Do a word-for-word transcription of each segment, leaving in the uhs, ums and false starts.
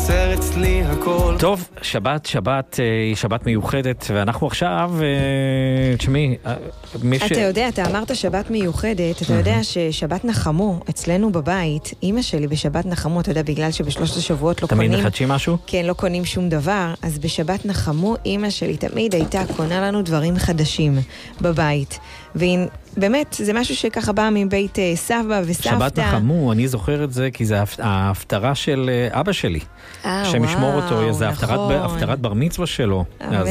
חסר אצלי הכל. טוב, שבת, שבת, היא שבת מיוחדת, ואנחנו עכשיו, תשמעי, מי ש... אתה יודע, אתה אמרת שבת מיוחדת, אתה יודע ששבת נחמו, אצלנו בבית, אמא שלי בשבת נחמו, אתה יודע, בגלל שבשלושת השבועות לא קונים... תמיד נחדשים משהו? כן, לא קונים שום דבר, אז בשבת נחמו, אמא שלי תמיד הייתה קונה לנו דברים חדשים בבית. והיא, באמת, זה משהו שככה בא מבית סבא וסבתא. שבת נחמו, אני זוכר את זה, כי זה ההפטרה של אבא שלי. אה, שם ישמור וואו, אותו, זה נכון. הפטרת בר מצווה שלו. אמן. אז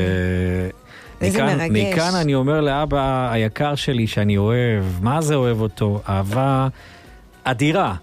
איזה מכאן, מרגש. מכאן אני אומר לאבא היקר שלי שאני אוהב, מה זה אוהב אותו? אהבה אדירה.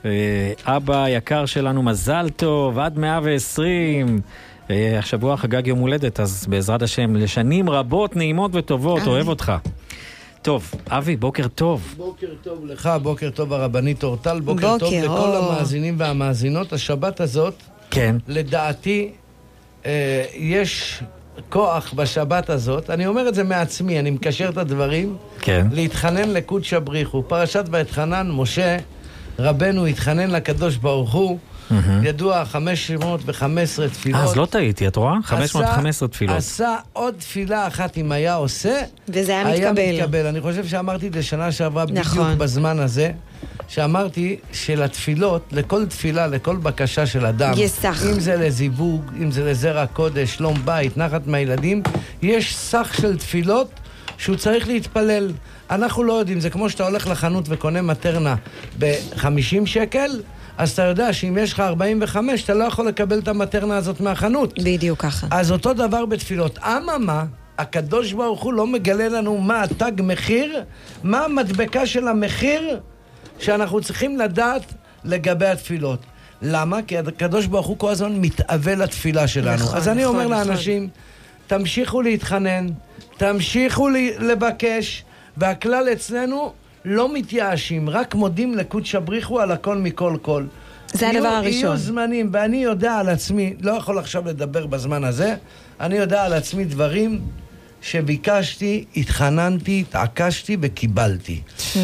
אבא היקר שלנו, מזל טוב, עד מאה ועשרים. השבוע חגג יום הולדת, אז בעזרת השם, לשנים רבות, נעימות וטובות, אוהב אותך. טוב, אבי, בוקר טוב. בוקר טוב לך, בוקר טוב הרבנית אורטל, בוקר, בוקר טוב אור. לכל המאזינים והמאזינות. השבת הזאת, כן. לדעתי, אה, יש כוח בשבת הזאת, אני אומר את זה מעצמי, אני מקשר את הדברים, כן. להתחנן לקודש הבריחו. פרשת ואתחנן, משה רבנו התחנן לקדוש ברוך הוא, ידוע חמש מאות וחמש עשרה תפילות. אז לא טעיתי, את רואה? חמש מאות וחמש עשרה תפילות. עשה עוד תפילה אחת אם היה עושה, וזה היה היה מתקבל. מתקבל. אני חושב שאמרתי את זה שנה שעברה נכון. בדיוק בזמן הזה, שאמרתי שלתפילות, לכל תפילה, לכל בקשה של אדם, יש סך. אם זה לזיווג, אם זה לזרע קודש, שלום בית, נחת מהילדים, יש סך של תפילות שהוא צריך להתפלל. אנחנו לא יודעים, זה כמו שאתה הולך לחנות וקונה מטרנה ב-חמישים שקל, אז אתה יודע שאם יש לך ארבעים וחמש, אתה לא יכול לקבל את המטרנה הזאת מהחנות. בדיוק ככה. אז אותו דבר בתפילות. אממה, הקדוש ברוך הוא לא מגלה לנו מה התג מחיר, מה המדבקה של המחיר שאנחנו צריכים לדעת לגבי התפילות. למה? כי הקדוש ברוך הוא כל הזמן מתאווה לתפילה שלנו. נכון, אז אני נכון, אומר נכון. לאנשים, תמשיכו להתחנן, תמשיכו לבקש, והכלל אצלנו לא מתייאשים, רק מודים לקודש הבריחו על הכל מכל כל. זה הדבר יהיו, הראשון. יהיו זמנים, ואני יודע על עצמי, לא יכול עכשיו לדבר בזמן הזה, אני יודע על עצמי דברים שביקשתי, התחננתי, התעקשתי וקיבלתי.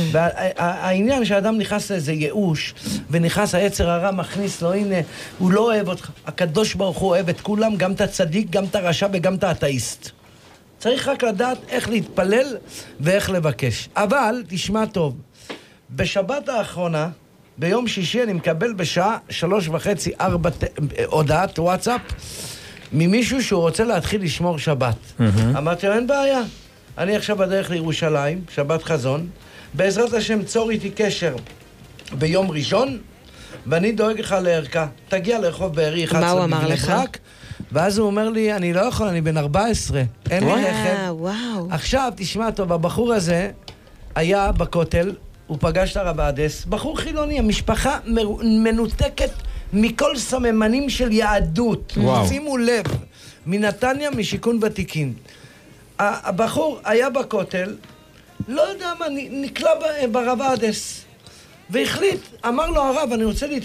והעניין שהאדם נכנס לאיזה ייאוש, ונכנס היצר הרע, מכניס לו, הנה, הוא לא אוהב אותך. הקדוש ברוך הוא אוהב את כולם, גם את הצדיק, גם את הרשע וגם את האתאיסט. צריך רק לדעת איך להתפלל ואיך לבקש. אבל, תשמע טוב, בשבת האחרונה, ביום שישי אני מקבל בשעה שלוש וחצי, ארבע, הודעת וואטסאפ, ממישהו שהוא רוצה להתחיל לשמור שבת. Mm-hmm. אמרתי לו, אין בעיה. אני עכשיו בדרך לירושלים, שבת חזון, בעזרת השם צור איתי קשר ביום ראשון, ואני דואג לך לערכה. תגיע לרחוב בארי אחת עשרה. מה הוא אמר לך? ברק, ואז הוא אומר לי, אני לא יכול, אני בן ארבע עשרה, אין לי רכב. וואו. עכשיו, תשמע טוב, הבחור הזה היה בכותל, הוא פגש את הרב אדס, בחור חילוני, המשפחה מנותקת מכל סממנים של יהדות. וואו. שימו לב, מנתניה, משיקון ותיקין. הבחור היה בכותל, לא יודע מה, נקלע ברב אדס, והחליט, אמר לו הרב, אני רוצה